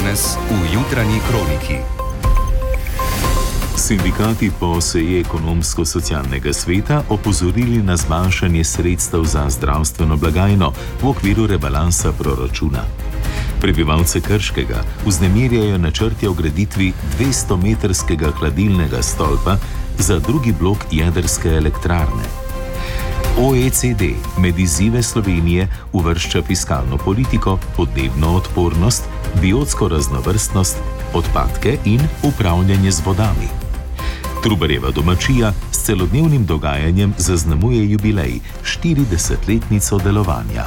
danes v Jutranji kroniki. Sindikati po seji ekonomsko-socialnega sveta opozorili na zmanjšanje sredstev za zdravstveno blagajno v okviru rebalansa proračuna. Prebivalce Krškega vznemirjajo načrti o graditvi 200-metrskega hladilnega stolpa za drugi blok jedrske elektrarne. OECD med izzive Slovenije uvršča fiskalno politiko, podnebno odpornost, biotsko raznovrstnost, odpadke in upravljanje z vodami. Trubarjeva domačija s celodnevnim dogajanjem zaznamuje jubilej, 40-letnico delovanja.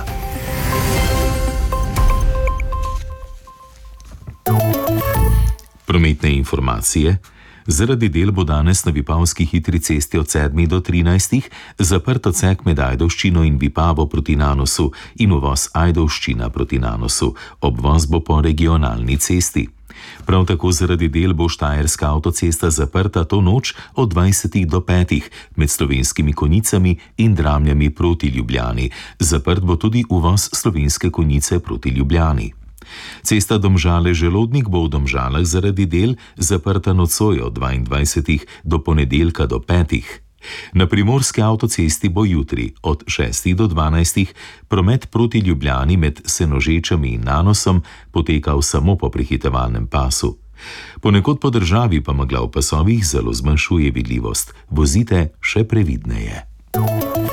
Prometne informacije. Zaradi del bo danes na Vipavski hitri cesti od 7 do 13 zaprt odsek med Ajdovščino in Vipavo proti Nanosu in uvoz Ajdovščina proti Nanosu. Obvoz bo po regionalni cesti. Prav tako zaradi del bo Štajerska avtocesta zaprta to noč od 20 do 5 med Slovenskimi Konjicami in Dramljami proti Ljubljani. Zaprt bo tudi uvoz Slovenske Konjice proti Ljubljani. Cesta Domžale-Želodnik bo v Domžalah zaradi del zaprta nocoj od 22 do ponedeljka do 5. Na Primorski avtocesti bo jutri od 6 do 12 promet proti Ljubljani med Senožečami in Nanosom potekal samo po prehitevalnem pasu. Ponekod po državi pa megla v pasovih zelo zmanjšuje vidljivost. Vozite še previdneje.